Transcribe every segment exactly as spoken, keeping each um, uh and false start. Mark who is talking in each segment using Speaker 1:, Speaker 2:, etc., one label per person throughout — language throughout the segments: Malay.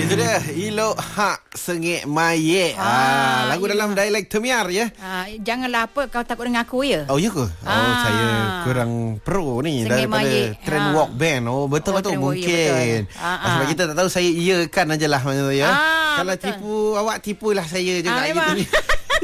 Speaker 1: Itu dia Ilok Hak Sengit Mayek. ah, ah, Lagu ilah. Dalam dialek Temiar ya.
Speaker 2: ah, Janganlah apa kau takut dengan aku ya.
Speaker 1: Oh ya ke? Ah. Oh saya kurang pro ni Sengit daripada Mayek. Trend ah. walk band. Oh betul lah oh, tu mungkin ah, ah. Sebab kita tak tahu saya iakan ajalah macam tu ya. ah, Kalau betul. Tipu awak tipulah saya juga ah, gitu ni.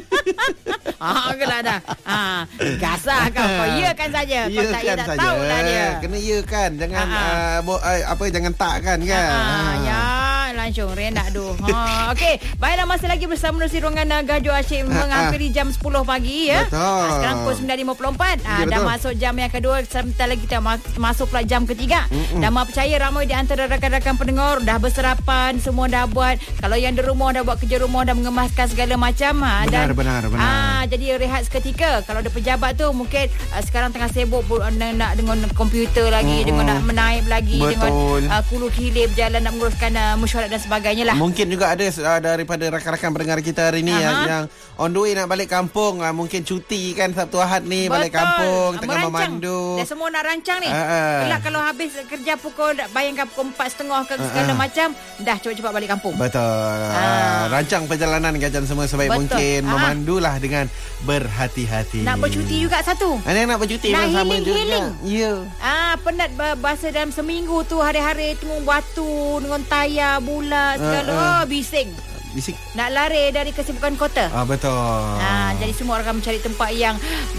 Speaker 2: Ah, okeylah dah. Ah, gasah kau. Kau iakan saja. Kau tak ia tak tahulah dia.
Speaker 1: Kena iakan, jangan uh, bo- uh, apa jangan tak kan kan.
Speaker 2: Ah, ya, langsung rendah tu. Ha, okey. Baiklah masih lagi bersama Menerusi Ruangan Gajo Asyik menghampiri jam sepuluh pagi ya.
Speaker 1: Betul.
Speaker 2: Sekarang pukul sembilan lima puluh empat. Ah,
Speaker 1: ya,
Speaker 2: dah masuk jam yang kedua. Sebentar lagi kita masuk pula jam ketiga. Mm-mm. Dan percaya ramai di antara rakan-rakan pendengar dah berserapan, semua dah buat. Kalau yang di rumah dah buat kerja rumah, dah mengemaskan segala macam. Ha,
Speaker 1: benar,
Speaker 2: dan
Speaker 1: benar, benar.
Speaker 2: Ah, jadi rehat seketika. Kalau ada pejabat tu mungkin uh, sekarang tengah sibuk nak, nak dengan komputer lagi, mm-hmm. dengan nak menaip lagi, betul. Dengan uh, kulu kilir berjalan nak menguruskan uh, mesyuarat dan sebagainya lah.
Speaker 1: Mungkin juga ada uh, daripada rakan-rakan pendengar kita hari ni yang, yang on the way nak balik kampung, uh, mungkin cuti kan Sabtu Ahad ni, betul. Balik kampung tengah
Speaker 2: merancang.
Speaker 1: memandu.
Speaker 2: Dan semua nak rancang ni.
Speaker 1: Uh-uh.
Speaker 2: Kelak kalau habis kerja pukul bayangkan pukul empat setengah ke segala uh-uh. macam, dah cepat-cepat balik kampung.
Speaker 1: Betul. Uh. Rancang perjalanan kajian semua sebaik betul. Mungkin uh-huh. memandulah dengan berhati-hati.
Speaker 2: Nak bercuti juga satu.
Speaker 1: Ada yang nak bercuti
Speaker 2: nak
Speaker 1: sama
Speaker 2: healing,
Speaker 1: juga.
Speaker 2: Healing.
Speaker 1: Ya.
Speaker 2: Ah, penat bahasa dalam seminggu tu hari-hari tengok batu dengan tayar bulat segala. Uh, uh. Oh, bising.
Speaker 1: Bising.
Speaker 2: Nak lari dari kesibukan kota.
Speaker 1: Ah, betul.
Speaker 2: Ah, jadi semua orang mencari tempat yang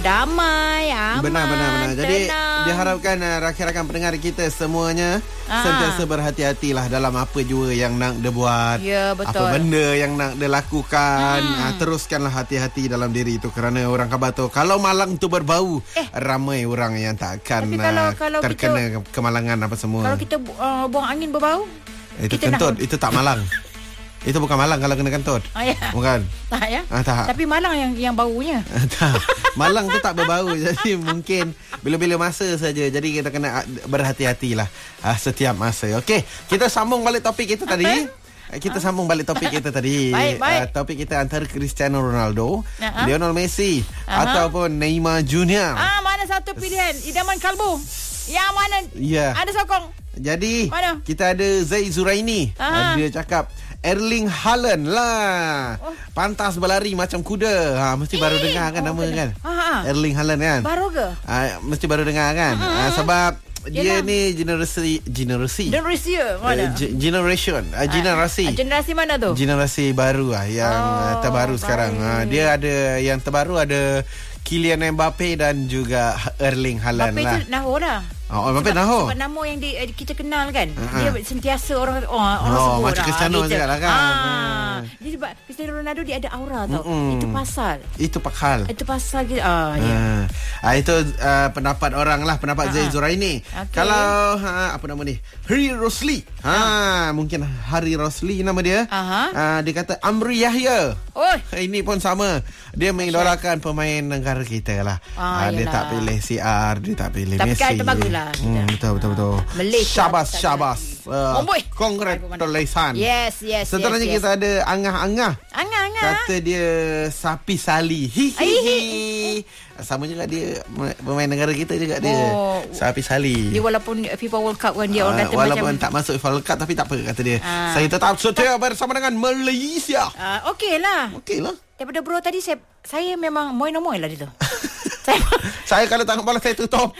Speaker 2: damai, aman,
Speaker 1: benar, benar, benar. Jadi
Speaker 2: tenang.
Speaker 1: diharapkan uh, rakan-rakan pendengar kita semuanya ah. sentiasa berhati-hatilah dalam apa jua yang nak dia buat.
Speaker 2: Ya, betul.
Speaker 1: Apa benda yang nak dia lakukan.
Speaker 2: Hmm.
Speaker 1: Ah, teruskanlah hati-hati dalam diri itu. Kerana orang kata kalau malang tu berbau, eh. ramai orang yang tak akan
Speaker 2: kalau, kalau
Speaker 1: uh, terkena
Speaker 2: kita,
Speaker 1: kemalangan apa semua.
Speaker 2: Kalau kita uh, buang angin berbau,
Speaker 1: itu kentut, nak... itu tak malang. Itu bukan malang kalau kena kentut.
Speaker 2: Oh, ya.
Speaker 1: Bukan.
Speaker 2: Tak ya?
Speaker 1: Ah, tak.
Speaker 2: Tapi malang yang yang baunya.
Speaker 1: Tak. Malang tu tak berbau. Jadi mungkin bila-bila masa saja. Jadi kita kena berhati-hatilah uh, setiap masa. Okey, kita sambung balik topik kita Apa? tadi. Kita ha? sambung balik topik kita tadi.
Speaker 2: Baik, baik.
Speaker 1: Uh, topik kita antara Cristiano Ronaldo,
Speaker 2: uh-huh.
Speaker 1: Lionel Messi uh-huh. ataupun Neymar Junior.
Speaker 2: Ah, mana satu pilihan? Idaman kalbu. Yang mana?
Speaker 1: Ya.
Speaker 2: Ada sokong.
Speaker 1: Jadi
Speaker 2: mana?
Speaker 1: kita ada Zai Zuraini. Uh, dia cakap Erling Haaland lah. Oh. Pantas berlari macam kuda. Ha, mesti baru eh, dengar kan oh, nama kan? Ha. Erling Haaland kan?
Speaker 2: Baru ke?
Speaker 1: Ha, mesti baru dengar kan? Mm-hmm. Ha, sebab dia Yelah. ni generasi generasi.
Speaker 2: Generasi mana?
Speaker 1: Uh, g- generation, uh, generasi.
Speaker 2: Uh, generasi mana tu?
Speaker 1: Generasi baru lah yang oh, terbaru baik. sekarang. Ha, dia ada yang terbaru ada Kylian Mbappe dan juga Erling Haaland
Speaker 2: Mbappe
Speaker 1: lah.
Speaker 2: Mbappe tu Naho lah.
Speaker 1: Oh, Mbappe Naho.
Speaker 2: Sebab nama yang di, kita kenal kan. Uh-huh. Dia sentiasa orang oh, orang
Speaker 1: oh,
Speaker 2: sebut
Speaker 1: macam Cristiano juga lah kan.
Speaker 2: Ah. Jadi sebab Cristiano Ronaldo dia ada aura tau. Mm-mm. Itu pasal.
Speaker 1: Itu pakal.
Speaker 2: Itu pasal kita. Ah, ya.
Speaker 1: Ah, itu uh, pendapat orang lah, pendapat Zai Zuraini. Okay. Kalau ha, apa nama ni? Harry Rosli. Ha, ah. mungkin Harry Rosli nama dia. Uh-huh. Uh, dia kata Amri Yahya. Oh, ini pun sama. Dia mengidolakan pemain negara kita lah. Ah, uh, dia tak pilih C R, dia tak pilih
Speaker 2: Tapi
Speaker 1: Messi.
Speaker 2: Tapi kan baguslah.
Speaker 1: Hmm, betul betul betul.
Speaker 2: Malaysia.
Speaker 1: Syabas syabas. Uh,
Speaker 2: oh,
Speaker 1: congratulations.
Speaker 2: Yes, yes,
Speaker 1: Seterusnya
Speaker 2: yes,
Speaker 1: kita
Speaker 2: yes.
Speaker 1: ada Angah-Angah.
Speaker 2: Angah-Angah.
Speaker 1: Kata dia Sapi Sali. Hihihi. Sama juga dia pemain negara kita juga dia. Oh, Sapi Sali.
Speaker 2: Dia walaupun FIFA World Cup kan dia orang kata
Speaker 1: uh, walaupun
Speaker 2: macam
Speaker 1: tak masuk FIFA World Cup tapi tak apa kata dia.
Speaker 2: Uh,
Speaker 1: saya tetap setia bersama dengan Malaysia.
Speaker 2: Uh, Okeylah.
Speaker 1: Okeylah.
Speaker 2: Daripada bro tadi saya saya memang moy-moy lah dia tu. saya
Speaker 1: saya kalau tengok bola saya tutup.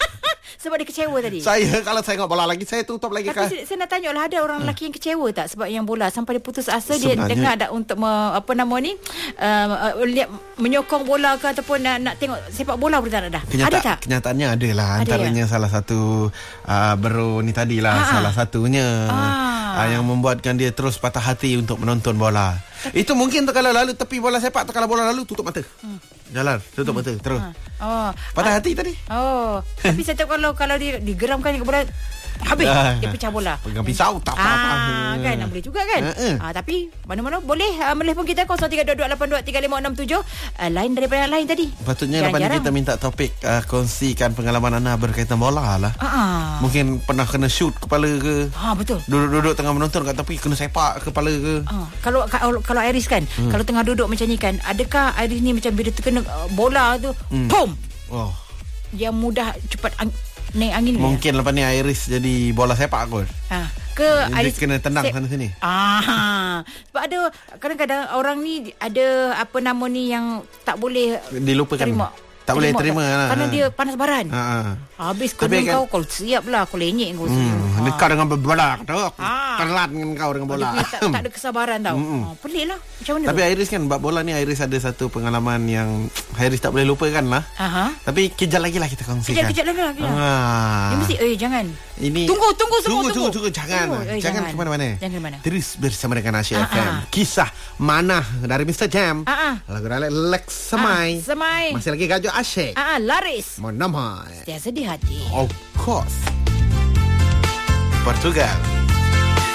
Speaker 2: Sebab dia kecewa tadi.
Speaker 1: Saya kalau tengok bola lagi saya tutup lagi.
Speaker 2: Tapi saya, saya nak tanya lah, ada orang lelaki yang kecewa tak sebab yang bola sampai dia putus asa?
Speaker 1: Sebenarnya,
Speaker 2: dia dengar tak untuk me, apa nama ni uh, uh, lihat menyokong bola ke ataupun nak, nak tengok sepak bola boleh tak dah?
Speaker 1: Kenyata,
Speaker 2: ada tak?
Speaker 1: Kenyataannya ada lah.
Speaker 2: Ada
Speaker 1: antaranya ya? salah satu uh, bro ni tadilah ha. salah satunya uh, yang membuatkan dia terus patah hati untuk menonton bola. Itu mungkin tu kalau lalu tepi bola sepak tu, kalau bola lalu tutup mata. Hmm. Jalan tutup hmm. mata terus. Ha. Oh. Patah ah. hati tadi.
Speaker 2: Oh. Tapi saya tahu kalau kalau dia digeramkan ke bola habis uh, dia pecah bola.
Speaker 1: Pegang pisau tak apa-apa.
Speaker 2: Ah, kan boleh juga kan? Uh-uh. Ah, tapi mana-mana boleh uh, melih pun kita kosong tiga dua dua lapan dua tiga lima enam tujuh uh, lain daripada yang lain tadi.
Speaker 1: Patutnya lepas ni kita minta topik uh, kongsikan pengalaman anda berkaitan bola lah. Uh-uh. Mungkin pernah kena shoot kepala ke?
Speaker 2: Ah, betul.
Speaker 1: Duduk-duduk tengah menonton kat tepi kena sepak kepala ke? Uh,
Speaker 2: kalau kalau, kalau Iris kan, hmm. kalau tengah duduk macam ni kan, adakah Iris ni macam bila terkena uh, bola tu, hmm. pom. Oh. Yang mudah cepat ang- naik angin.
Speaker 1: Mungkin ya? Lepas ni Iris jadi bola sepak kot.
Speaker 2: Ha. ke
Speaker 1: dia kena tendang sana sini.
Speaker 2: Ah, sebab ada kadang-kadang orang ni ada apa nama ni yang tak boleh
Speaker 1: dilupakan.
Speaker 2: Terima.
Speaker 1: Tak boleh terima
Speaker 2: tak,
Speaker 1: lah.
Speaker 2: Kerana dia panas baran.
Speaker 1: Ha.
Speaker 2: Habis kena kan, kau kau siap lah. Kau lenyek kau.
Speaker 1: Hmm, ha. Kau dengan bola tu.
Speaker 2: Ha.
Speaker 1: Telat dengan kau dengan bola.
Speaker 2: Dia tak, tak ada kesabaran tau. Ha, pelik lah. Macam mana?
Speaker 1: Tapi Iris kan, bab bola ni Iris ada satu pengalaman yang Iris tak boleh lupakan lah.
Speaker 2: Aha.
Speaker 1: Tapi kejap lagi lah kita kongsikan.
Speaker 2: Kejap, kejap lagi lah.
Speaker 1: Ha.
Speaker 2: Dia mesti, eh jangan.
Speaker 1: Ini
Speaker 2: tunggu, tunggu semua.
Speaker 1: Tunggu, tunggu, tunggu. Jangan. Tunggu. Eh, jangan, jangan ke mana-mana.
Speaker 2: Jangan ke mana.
Speaker 1: Terus bersama dengan Asyik
Speaker 2: Ha,
Speaker 1: F M.
Speaker 2: ha.
Speaker 1: Kisah Mana dari mister Jam.
Speaker 2: Ha, ha.
Speaker 1: Lagu Ralex Lex Semai.
Speaker 2: Ha, Semai.
Speaker 1: Masih lagi Gajo Asyik.
Speaker 2: Ha, ha, laris.
Speaker 1: Monamai.
Speaker 2: Setiasa di hati.
Speaker 1: Of course. Portugal.